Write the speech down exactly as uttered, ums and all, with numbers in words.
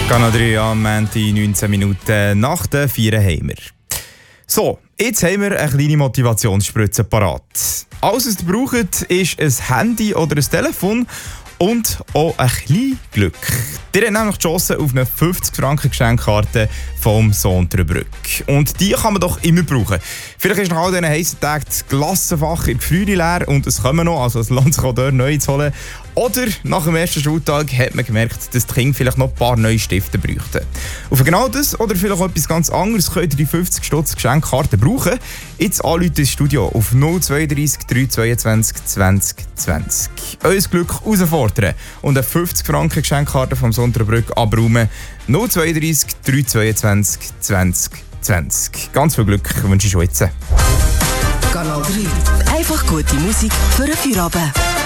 Kanal drei am Montag, neunzehn Minuten nach der vier haben wir. So, jetzt haben wir eine kleine Motivationsspritze parat. Alles, was ihr braucht, ist ein Handy oder ein Telefon und auch ein bisschen Glück. Ihr habt nämlich die Chance auf eine fünfzig Franken Geschenkkarte vom Sonterbrück. Und die kann man doch immer brauchen. Vielleicht ist nach all diesen heissen Tagen das Glassenfach in der Gefriere leer und es kommen noch, also es lohnt sich auch dort neu zu holen. Oder nach dem ersten Schultag hat man gemerkt, dass die Kinder vielleicht noch ein paar neue Stifte bräuchten. Und für genau das oder vielleicht etwas ganz anderes könnt ihr die fünfzig Stutz Geschenkkarte brauchen. Jetzt anrufen ins Studio auf null drei zwei drei drei zwei zwei zwanzig zwanzig. Euer Glück herausfordern und eine fünfzig Franken Geschenkkarte vom Sonterbrück abräumen. null zwei drei drei zwei zwei zwanzig zwanzig. Ganz viel Glück wünsche ich schon jetzt. Kanal drei. Einfach gute Musik für einen Feierabend.